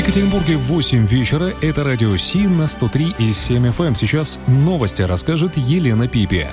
Екатеринбурге 8 вечера. Это радио Си на 103,7 FM. Сейчас новости расскажет Елена Пипи.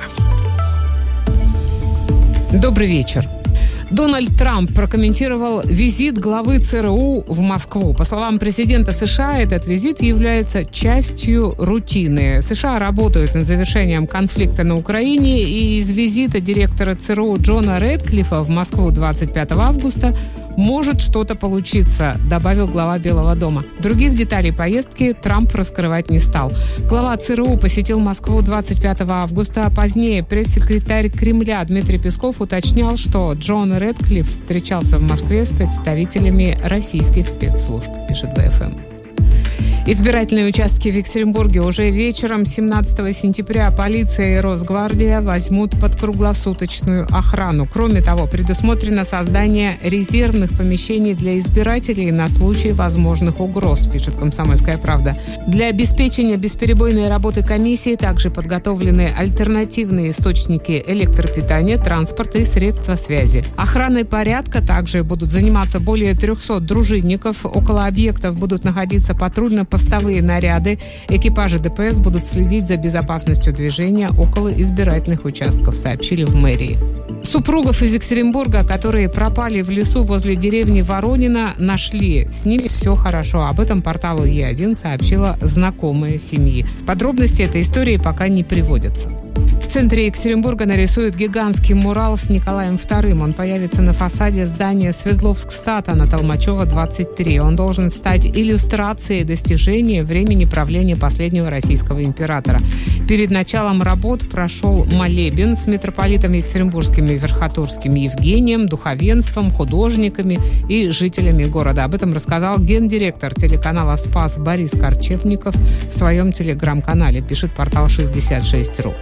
Добрый вечер. Дональд Трамп прокомментировал визит главы ЦРУ в Москву. По словам президента США, этот визит является частью рутины. США работают над завершением конфликта на Украине, и из визита директора ЦРУ Джона Рэдклиффа в Москву 25 августа может что-то получиться, добавил глава Белого дома. Других деталей поездки Трамп раскрывать не стал. Глава ЦРУ посетил Москву 25 августа, а позднее пресс-секретарь Кремля Дмитрий Песков уточнял, что Джон Рэдклифф встречался в Москве с представителями российских спецслужб, пишет БФМ. Избирательные участки в Екатеринбурге уже вечером 17 сентября полиция и Росгвардия возьмут под круглосуточную охрану. Кроме того, предусмотрено создание резервных помещений для избирателей на случай возможных угроз, пишет «Комсомольская правда». Для обеспечения бесперебойной работы комиссии также подготовлены альтернативные источники электропитания, транспорта и средства связи. Охраной порядка также будут заниматься более 300 дружинников. Около объектов будут находиться патрульно-постовые наряды. Экипажи ДПС будут следить за безопасностью движения около избирательных участков, сообщили в мэрии. Супругов из Екатеринбурга, которые пропали в лесу возле деревни Воронина, нашли. С ними все хорошо. Об этом порталу Е1 сообщила знакомая семьи. Подробности этой истории пока не приводятся. В центре Екатеринбурга нарисуют гигантский мурал с Николаем II. Он появится на фасаде здания Свердловскстата на Толмачева, 23. Он должен стать иллюстрацией достижения времени правления последнего российского императора. Перед началом работ прошел молебен с митрополитом Екатеринбургским и Верхотурским Евгением, духовенством, художниками и жителями города. Об этом рассказал гендиректор телеканала «Спас» Борис Корчевников в своем телеграм-канале, пишет портал 66.ру.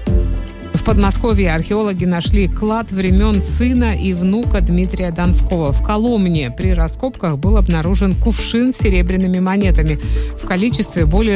В Подмосковье археологи нашли клад времен сына и внука Дмитрия Донского. В Коломне при раскопках был обнаружен кувшин с серебряными монетами в количестве более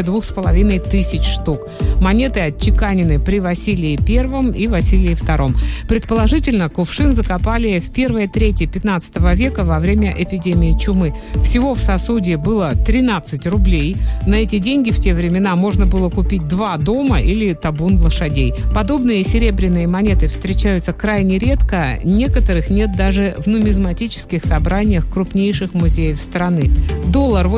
2500 штук. Монеты отчеканены при Василии I и Василии II. Предположительно, кувшин закопали в первой трети 15 века во время эпидемии чумы. Всего в сосуде было 13 рублей. На эти деньги в те времена можно было купить 2 дома или табун лошадей. Подобные серебряные монеты встречаются крайне редко, некоторых нет даже в нумизматических собраниях крупнейших музеев страны. Доллар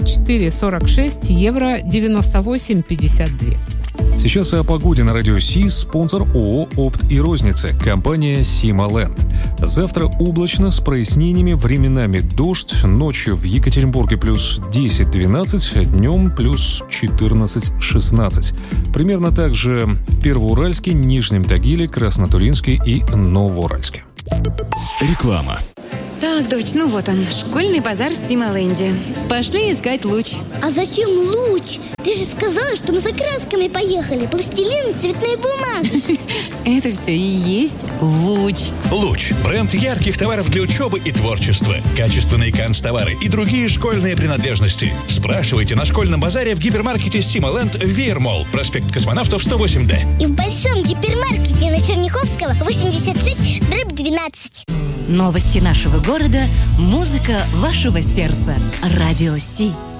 84,46, евро 98,52. Сейчас о погоде на радио Си. Спонсор ООО «Опт и розница», компания «Сималенд». Завтра облачно с прояснениями, временами дождь, ночью в Екатеринбурге плюс 10-12, днем плюс 14-16. Примерно так же в Первоуральске, Нижнем Тагиле, Краснотуринске и Новоуральске. Реклама. Так, дочь, ну вот он, школьный базар в Сималенде. Пошли искать луч. А зачем луч? Ты же сказала, что мы за красками поехали. Пластилин, цветная бумага. Это все и есть луч. Луч – бренд ярких товаров для учебы и творчества. Качественные канцтовары и другие школьные принадлежности. Спрашивайте на школьном базаре в гипермаркете Сималенд Веермолл, проспект Космонавтов, 108Д. И в большом гипермаркете на Черняховского, 86/12. Новости нашего города, музыка вашего сердца. Радио Си.